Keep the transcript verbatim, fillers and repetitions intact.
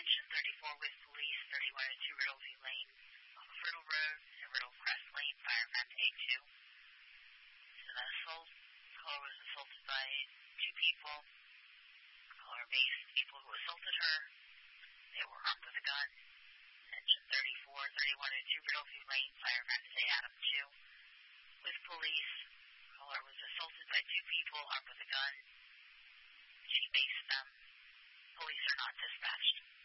Engine thirty-four with police, thirty-one oh two Riddleview Lane, off of Riddle Road, and Riddle Crest Lane, fire map A two. It's an assault. Caller was assaulted by two people. Caller maced people who assaulted her. They were armed with a gun. Engine thirty-four, thirty-one oh two Riddleview Lane, fire map A Adam two. With police. Caller was assaulted by two people armed with a gun. She maced them. Police are not dispatched.